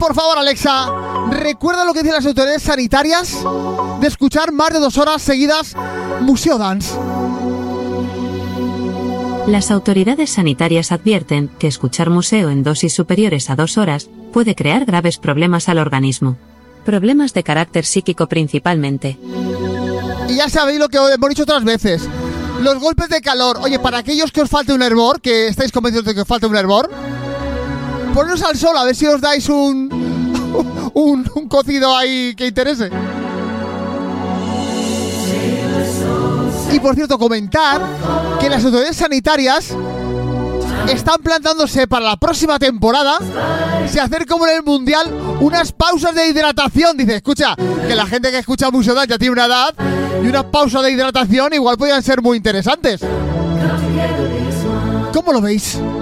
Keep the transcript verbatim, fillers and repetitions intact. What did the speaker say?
por favor, Alexa, recuerda lo que dicen las autoridades sanitarias de escuchar más de dos horas seguidas Museo Dance. Las autoridades sanitarias advierten que escuchar museo en dosis superiores a dos horas puede crear graves problemas al organismo. Problemas de carácter psíquico principalmente. Y ya sabéis lo que os hemos dicho otras veces. Los golpes de calor. Oye, para aquellos que os falte un hervor, que estáis convencidos de que os falta un hervor, poneros al sol a ver si os dais un, un, un cocido ahí que interese. Y por cierto, comentar que las autoridades sanitarias están plantándose para la próxima temporada, se hacer como en el Mundial, unas pausas de hidratación. Dice, escucha, que la gente que escucha Museo Dance ya tiene una edad y una pausa de hidratación igual podrían ser muy interesantes. ¿Cómo lo veis?